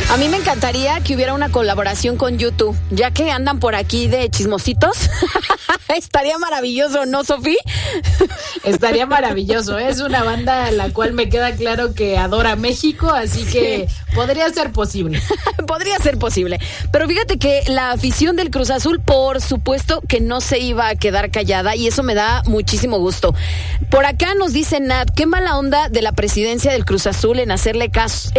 A mí me encantaría que hubiera una colaboración con YouTube, ya que andan por aquí de chismositos. Estaría maravilloso, ¿no, Sofi? Estaría maravilloso. Es una banda a la cual me queda claro que adora México, así que podría ser posible. Podría ser posible. Pero fíjate que la afición del Cruz Azul, por supuesto que no se iba a quedar callada, y eso me da muchísimo gusto. Por acá nos dice Nat, qué mala onda de la presidencia del Cruz Azul en hacerle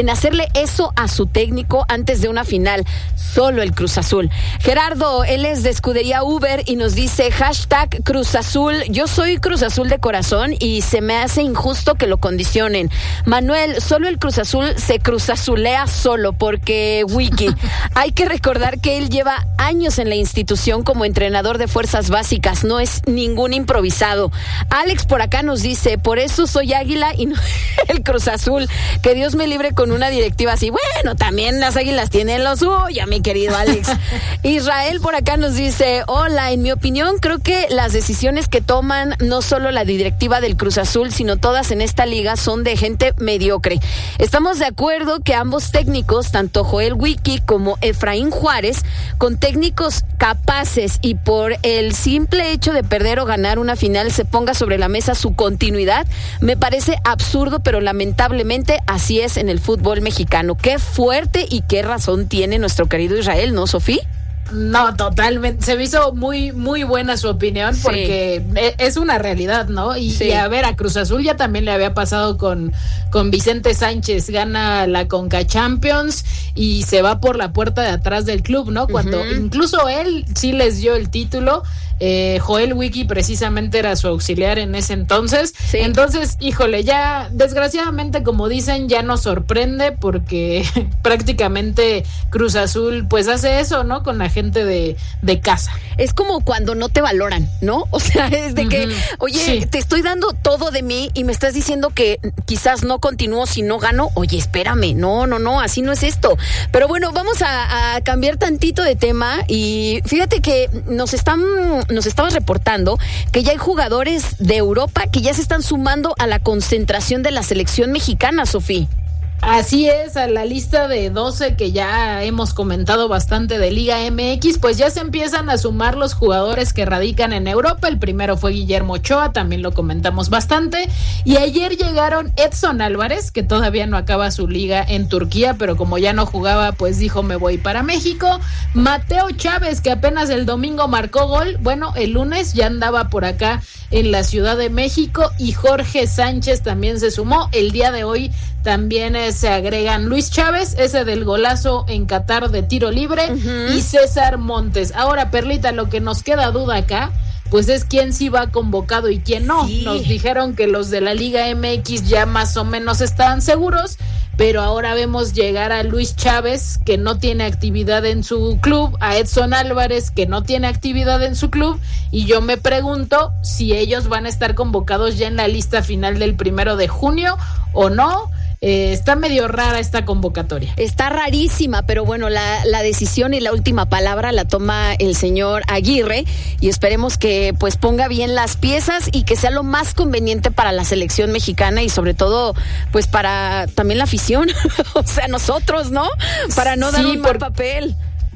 eso a su técnico antes de una final. Solo el Cruz Azul. Gerardo, él es de Escudería Uber y nos dice hashtag Cruz Azul. Yo soy Cruz Azul de corazón y se me hace injusto que lo condicionen. Manuel, solo el Cruz Azul se cruzazulea solo porque Wiki. Hay que recordar que él lleva años en la institución como entrenador de fuerzas básicas. No es ningún improvisado. Alex por acá nos dice, por eso soy Águila y no el Cruz Azul. Que Dios me libre con una directiva así. Bueno, también las Águilas tienen lo suyo, mi querido Alex. Israel por acá nos dice, hola, en mi opinión creo que las decisiones que toman no solo la directiva del Cruz Azul, sino todas en esta liga son de gente mediocre. Estamos de acuerdo que ambos técnicos, tanto Joel Wiki como Efraín Juárez, con técnicos capaces y por el simple hecho de perder o ganar una final se ponga sobre la mesa su continuidad, me parece absurdo, pero lamentablemente así es en el fútbol mexicano. Qué fuerte y qué razón tiene nuestro querido Israel, ¿no, Sofía? No, totalmente. Se me hizo muy, muy buena su opinión porque es una realidad, ¿no? Y a ver, a Cruz Azul ya también le había pasado con Vicente Sánchez. Gana la Conca Champions y se va por la puerta de atrás del club, ¿no? Cuando incluso él sí les dio el título. Joel Wiki precisamente era su auxiliar en ese entonces. Entonces, híjole, ya desgraciadamente, como dicen, ya nos sorprende porque prácticamente Cruz Azul pues hace eso, ¿no? Con la gente de casa. Es como cuando no te valoran, ¿no? O sea, es de que, oye, te estoy dando todo de mí y me estás diciendo que quizás no continúo si no gano. Oye, espérame, no, así no es esto. Pero bueno, vamos a cambiar tantito de tema y fíjate que nos estabas reportando que ya hay jugadores de Europa que ya se están sumando a la concentración de la selección mexicana, Sofía. Así es, a la lista de 12 que ya hemos comentado bastante de Liga MX, pues ya se empiezan a sumar los jugadores que radican en Europa. El primero fue Guillermo Ochoa, también lo comentamos bastante, y ayer llegaron Edson Álvarez, que todavía no acaba su liga en Turquía, pero como ya no jugaba, pues dijo me voy para México. Mateo Chávez, que apenas el domingo marcó gol, bueno, el lunes ya andaba por acá en la Ciudad de México, y Jorge Sánchez también se sumó. El día de hoy también se agregan Luis Chávez, ese del golazo en Qatar de tiro libre, y César Montes. Ahora, Perlita, lo que nos queda duda acá, pues es quién sí va convocado y quién no. Nos dijeron que los de la Liga MX ya más o menos estaban seguros, pero ahora vemos llegar a Luis Chávez, que no tiene actividad en su club, a Edson Álvarez, que no tiene actividad en su club, y yo me pregunto si ellos van a estar convocados ya en la lista final del 1 de junio o no. Está medio rara esta convocatoria. Está rarísima, pero bueno, la decisión y la última palabra la toma el señor Aguirre, y esperemos que pues ponga bien las piezas y que sea lo más conveniente para la selección mexicana y sobre todo pues para también la afición, o sea, nosotros, ¿no? Para no dar un mal papel.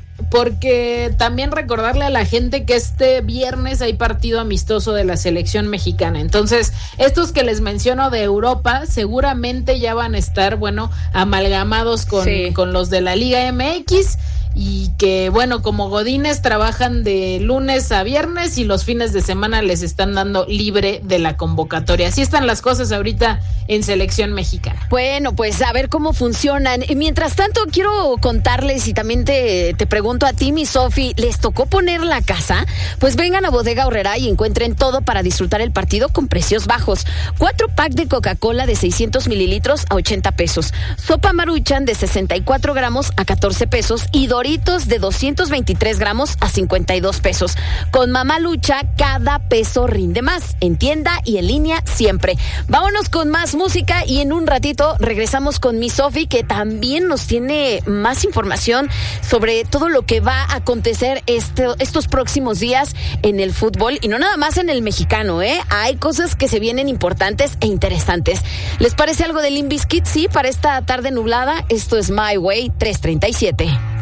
Porque también recordarle a la gente que este viernes hay partido amistoso de la selección mexicana. Entonces, estos que les menciono de Europa seguramente ya van a estar, bueno, amalgamados con los de la Liga MX, y que, bueno, como godines trabajan de lunes a viernes y los fines de semana les están dando libre de la convocatoria. Así están las cosas ahorita en selección mexicana. Bueno, pues a ver cómo funcionan. Mientras tanto, quiero contarles y también te pregunto a ti, mi Sofi, ¿les tocó poner la casa? Pues vengan a Bodega Aurrerá y encuentren todo para disfrutar el partido con precios bajos. 4 packs de Coca-Cola de 600 mililitros a 80 pesos. Sopa Maruchan de 64 gramos a 14 pesos y Doritos doritos de 223 gramos a 52 pesos. Con Mamá Lucha, cada peso rinde más. En tienda y en línea siempre. Vámonos con más música y en un ratito regresamos con mi Sofi, que también nos tiene más información sobre todo lo que va a acontecer estos próximos días en el fútbol, y no nada más en el mexicano, hay cosas que se vienen importantes e interesantes. ¿Les parece algo de Limp Bizkit? Sí, para esta tarde nublada. Esto es My Way 337.